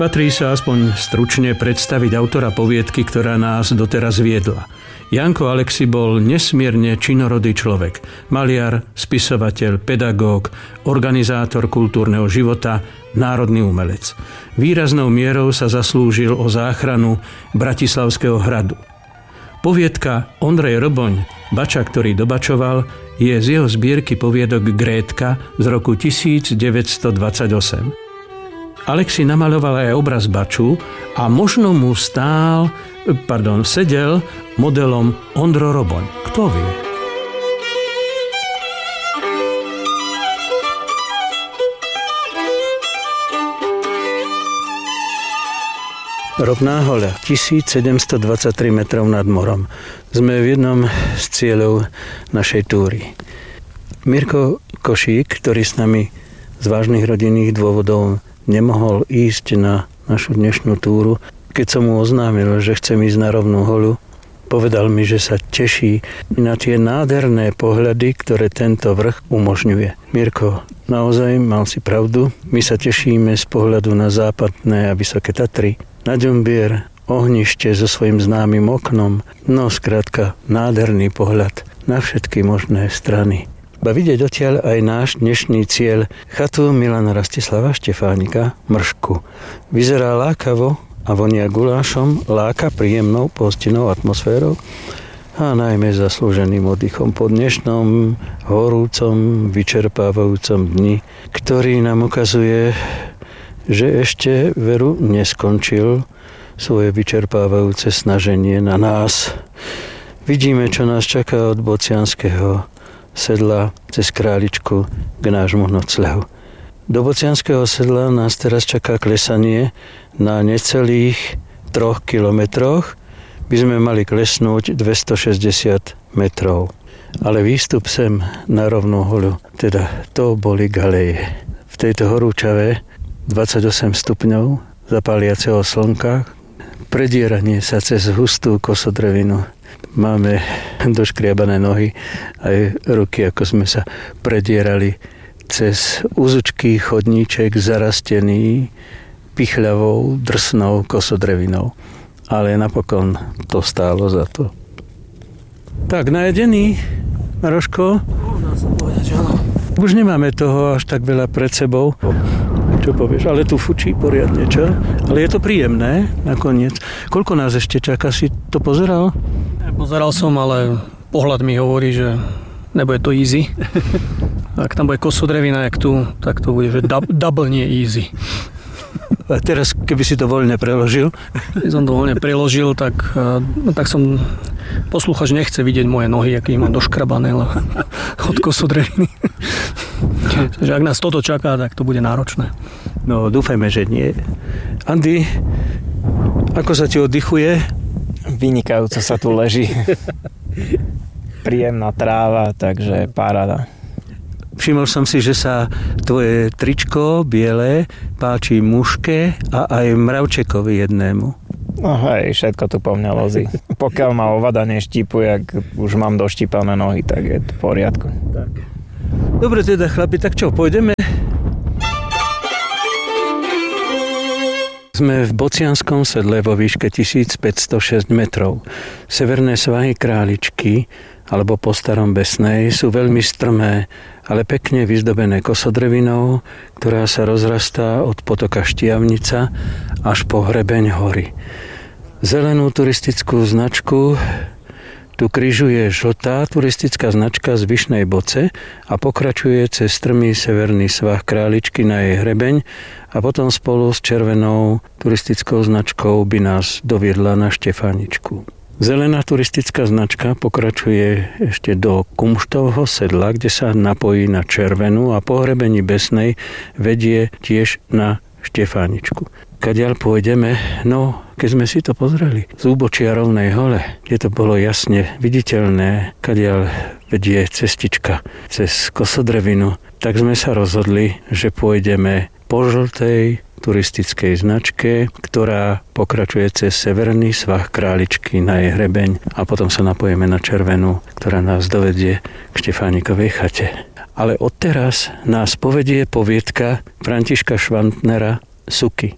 Patrí sa aspoň stručne predstaviť autora poviedky, ktorá nás doteraz viedla. Janko Alexi bol nesmierne činorodý človek. Maliar, spisovateľ, pedagóg, organizátor kultúrneho života, národný umelec. Výraznou mierou sa zaslúžil o záchranu Bratislavského hradu. Poviedka Ondrej Roboň, Bača, ktorý dobačoval, je z jeho zbierky poviedok Grétka z roku 1928. Alexi namaloval aj obraz Baču a možno mu sedel modelom Ondro Roboň. Kto vie? Ropná hoľa, 1723 metrov nad morom. Sme v jednom z cieľov našej túry. Mirko Košík, ktorý s nami z vážnych rodinných dôvodov nemohol ísť na našu dnešnú túru, keď som mu oznámil, že chcem ísť na Rovnú hoľu, povedal mi, že sa teší na tie nádherné pohľady, ktoré tento vrch umožňuje. Mirko, naozaj mal si pravdu. My sa tešíme z pohľadu na západné a vysoké Tatry, na Ďumbier, ohnište so svojím známym oknom. No skrátka, nádherný pohľad na všetky možné strany. Ba vidieť odtiaľ aj náš dnešný cieľ, chatu Milana Rastislava Štefánika, Mršku. Vyzerá lákavo a vonia gulášom, láka príjemnou pohostinnou atmosférou a najmä zaslúženým oddychom po dnešnom horúcom, vyčerpávajúcom dni, ktorý nám ukazuje, že ešte veru neskončil svoje vyčerpávajúce snaženie na nás. Vidíme, čo nás čaká od Bocianského sedla cez Králičku k nášmu noclehu. Do Bocianského sedla nás teraz čaká klesanie na necelých 3 kilometroch. By sme mali klesnúť 260 metrov. Ale výstup sem na Rovnú hoľu, teda to boli galeje. V tejto horúčave 28 stupňov zapáliaceho slnka, predieranie sa cez hustú kosodrevinu. Máme doškriabané nohy aj ruky, ako sme sa predierali cez úzučký chodníček zarastený pichľavou, drsnou kosodrevinou. Ale napokon to stálo za to. Tak, najedený, Maroško? Dá sa povedať, že áno. Už nemáme toho až tak veľa pred sebou. Čo povieš? Ale tu fučí poriadne, čo? Ale je to príjemné nakoniec. Koľko nás ešte čaká? Si to pozeral? Pozeral som, ale pohľad mi hovorí, že nebude to easy. Ak tam bude kosodrevina, jak tu, tak to bude, že double nie easy. A teraz, keby si to voľne preložil? Keď som to voľne preložil, tak som... Posluchač nechce vidieť moje nohy, aký mám doškrabané od kosodreviny. Takže ak nás toto čaká, tak to bude náročné. No, dúfajme, že nie. Andy, ako sa ti oddychuje? Vynikajúco sa tu leží. Príjemná tráva, takže paráda. Všimol som si, že sa tvoje tričko biele páči Muške a aj Mravčekovi jednému. No hej, všetko tu po mňa lozí. Pokiaľ ma ovada neštípuje, ak už mám doštípané nohy, tak je to v poriadku. Tak. Dobre teda, chlapi, tak čo, pôjdeme? Sme v Bocianskom sedle vo výške 1506 metrov. Severné svahy Králičky, alebo po starom Besnej, sú veľmi strmé, ale pekne vyzdobené kosodrevinou, ktorá sa rozrastá od potoka Štiavnica až po hrebeň hory. Zelenú turistickú značku tu križuje žltá turistická značka z Vyšnej Boce a pokračuje cez strmý severný svah Králičky na jej hrebeň a potom spolu s červenou turistickou značkou by nás doviedla na Štefáničku. Zelená turistická značka pokračuje ešte do Kumštovho sedla, kde sa napojí na červenú a po hrebení Besnej vedie tiež na Štefáničku. Kadiaľ pôjdeme? No, keď sme si to pozreli z úbočia Rovnej hole, kde to bolo jasne viditeľné, kadiaľ vedie cestička cez kosodrevinu, tak sme sa rozhodli, že pôjdeme po žltej turistickej značke, ktorá pokračuje cez severný svah Králičky na jej hrebeň a potom sa napojíme na červenú, ktorá nás dovedie k Štefánikovej chate. Ale odteraz nás povedie poviedka Františka Švantnera Suky.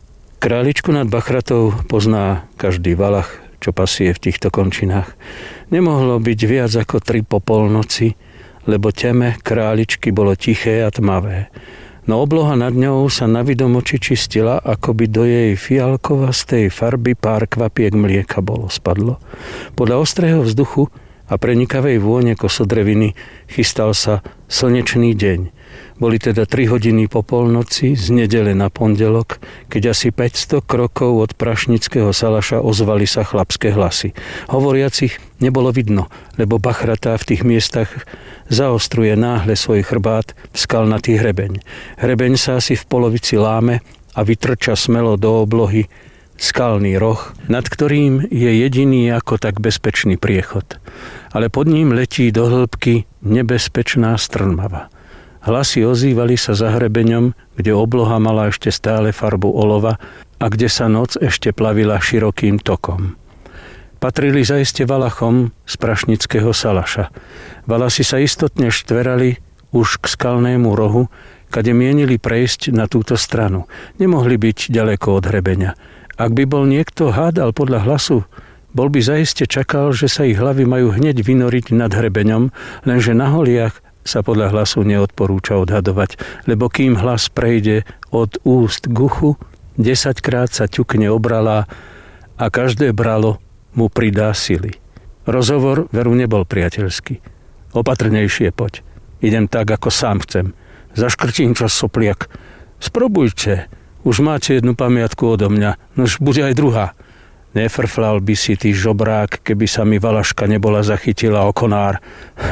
Králičku nad Bachratou pozná každý valach, čo pasie v týchto končinách. Nemohlo byť viac ako 3 po polnoci, lebo teme králičky bolo tiché a tmavé. No obloha nad ňou sa navidom oči čistila, ako by do jej fialkovastej farby pár kvapiek mlieka bolo spadlo. Podľa ostrého vzduchu a prenikavej vône kosodreviny chystal sa slnečný deň. Boli teda 3 hodiny po polnoci z nedele na pondelok, keď asi 500 krokov od prašnického salaša ozvali sa chlapské hlasy. Hovoriacich nebolo vidno, lebo Bachrata v tých miestach zaostruje náhle svoj chrbát v skalnatý hrebeň. Hrebeň sa asi v polovici láme a vytrča smelo do oblohy skalný roh, nad ktorým je jediný ako tak bezpečný priechod. Ale pod ním letí do hĺbky nebezpečná strmava. Hlasy ozývali sa za hrebeňom, kde obloha mala ešte stále farbu olova a kde sa noc ešte plavila širokým tokom. Patrili zaiste valachom z prašnického salaša. Valasi sa istotne štverali už k skalnému rohu, kade mienili prejsť na túto stranu. Nemohli byť ďaleko od hrebeňa. Ak by bol niekto hádal podľa hlasu, bol by zaiste čakal, že sa ich hlavy majú hneď vynoriť nad hrebeňom, lenže na holiach sa podľa hlasu neodporúča odhadovať, lebo kým hlas prejde od úst k uchu, 10-krát sa ťukne obrala a každé bralo mu pridá sily. Rozhovor veru nebol priateľský. Opatrnejšie poď. Idem tak, ako sám chcem. Zaškrtím čas sopliak. Sprobujte. Už máte jednu pamiatku odo mňa. Nož bude aj druhá. Nefrflal by si ty žobrák, keby sa mi valaška nebola zachytila o konár.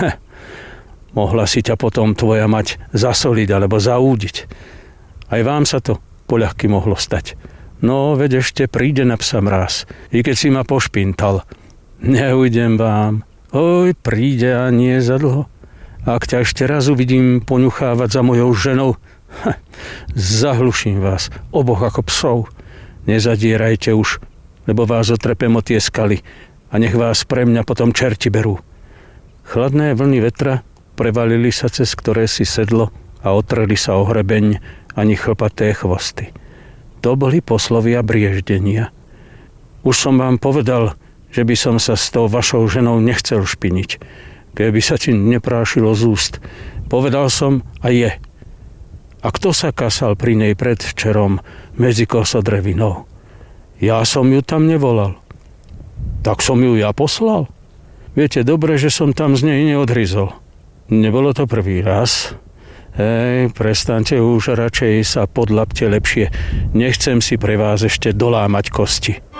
Mohla si ťa potom tvoja mať zasoliť alebo zaúdiť. Aj vám sa to poľahky mohlo stať. No, veď ešte príde na psa mráz, i keď si ma pošpintal. Neujdem vám. Oj, príde a nie zadlho. Ak ťa ešte raz uvidím poňuchávať za mojou ženou, zahluším vás, oboch ako psov. Nezadierajte už, lebo vás otrepem o tie skaly a nech vás pre mňa potom čerti berú. Chladné vlny vetra prevalili sa cez ktoré si sedlo a otreli sa o hrebeň ani chlpaté chvosty. To boli poslovia brieždenia. Už som vám povedal, že by som sa s tou vašou ženou nechcel špiniť, keby sa ti neprášilo z úst. Povedal som a je. A kto sa kasal pri nej predvčerom medzi kosodrevinou? Ja som ju tam nevolal. Tak som ju ja poslal. Viete dobre, že som tam z nej neodhryzol. Nebolo to prvý raz. Prestaňte už, radšej sa podlapte lepšie. Nechcem si pre vás ešte dolámať kosti.